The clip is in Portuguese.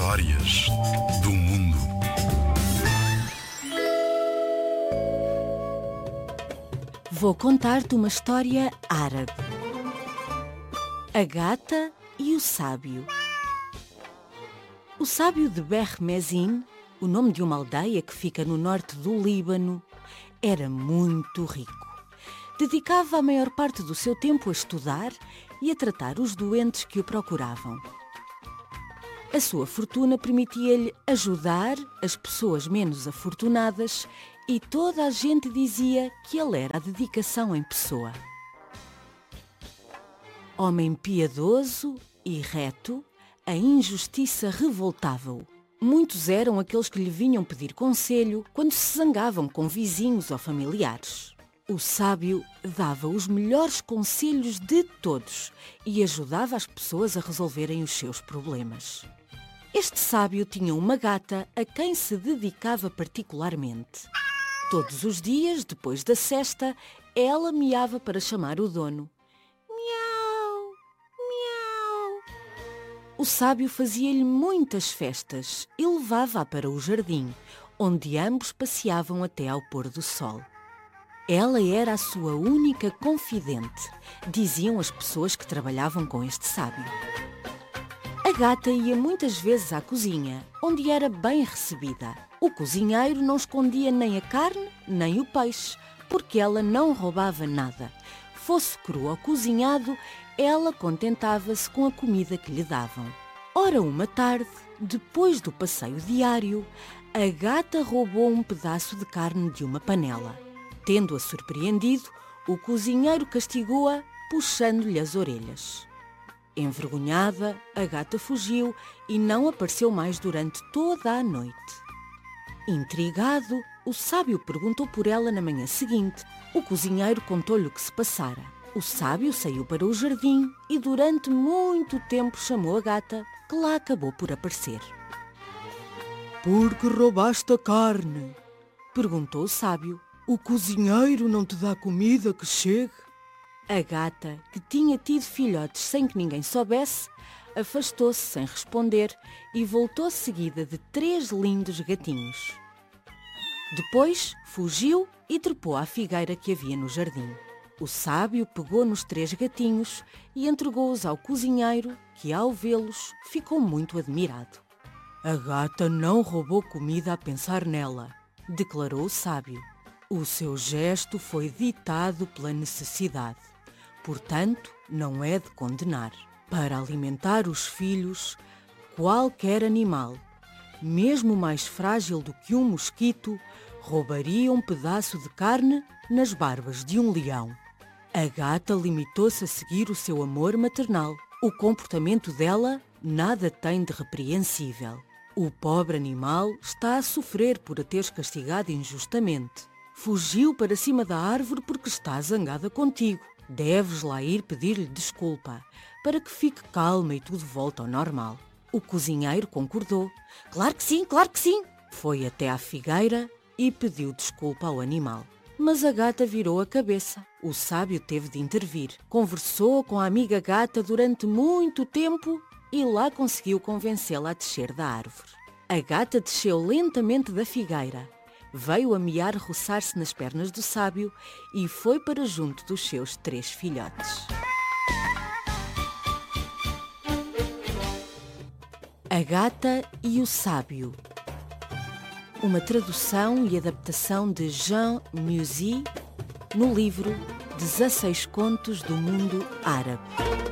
Histórias do mundo. Vou contar-te uma história árabe. A gata e o sábio. O sábio de Bermezin, o nome de uma aldeia que fica no norte do Líbano, era muito rico. Dedicava a maior parte do seu tempo a estudar e a tratar os doentes que o procuravam. A sua fortuna permitia-lhe ajudar as pessoas menos afortunadas e toda a gente dizia que ele era a dedicação em pessoa. Homem piedoso e reto, a injustiça revoltava-o. Muitos eram aqueles que lhe vinham pedir conselho quando se zangavam com vizinhos ou familiares. O sábio dava os melhores conselhos de todos e ajudava as pessoas a resolverem os seus problemas. Este sábio tinha uma gata a quem se dedicava particularmente. Todos os dias, depois da sesta, ela miava para chamar o dono. Miau, miau. O sábio fazia-lhe muitas festas e levava-a para o jardim, onde ambos passeavam até ao pôr do sol. Ela era a sua única confidente, diziam as pessoas que trabalhavam com este sábio. A gata ia muitas vezes à cozinha, onde era bem recebida. O cozinheiro não escondia nem a carne, nem o peixe, porque ela não roubava nada. Fosse cru ou cozinhado, ela contentava-se com a comida que lhe davam. Ora, uma tarde, depois do passeio diário, a gata roubou um pedaço de carne de uma panela. Tendo-a surpreendido, o cozinheiro castigou-a, puxando-lhe as orelhas. Envergonhada, a gata fugiu e não apareceu mais durante toda a noite. Intrigado, o sábio perguntou por ela na manhã seguinte. O cozinheiro contou-lhe o que se passara. O sábio saiu para o jardim e durante muito tempo chamou a gata, que lá acabou por aparecer. "Por que roubaste a carne?" perguntou o sábio. "O cozinheiro não te dá comida que chegue?" A gata, que tinha tido filhotes sem que ninguém soubesse, afastou-se sem responder e voltou seguida de 3 lindos gatinhos. Depois fugiu e trepou à figueira que havia no jardim. O sábio pegou nos 3 gatinhos e entregou-os ao cozinheiro, que ao vê-los ficou muito admirado. "A gata não roubou comida a pensar nela", declarou o sábio. "O seu gesto foi ditado pela necessidade. Portanto, não é de condenar. Para alimentar os filhos, qualquer animal, mesmo mais frágil do que um mosquito, roubaria um pedaço de carne nas barbas de um leão. A gata limitou-se a seguir o seu amor maternal. O comportamento dela nada tem de repreensível. O pobre animal está a sofrer por a teres castigado injustamente. Fugiu para cima da árvore porque está zangada contigo. Deves lá ir pedir-lhe desculpa, para que fique calma e tudo volte ao normal." O cozinheiro concordou. Claro que sim, claro que sim." Foi até à figueira e pediu desculpa ao animal. Mas a gata virou a cabeça. O sábio teve de intervir. Conversou com a amiga gata durante muito tempo e lá conseguiu convencê-la a descer da árvore. A gata desceu lentamente da figueira. Veio a miar roçar-se nas pernas do sábio e foi para junto dos seus 3 filhotes. A gata e o sábio. Uma tradução e adaptação de Jean Musy no livro 16 Contos do Mundo Árabe.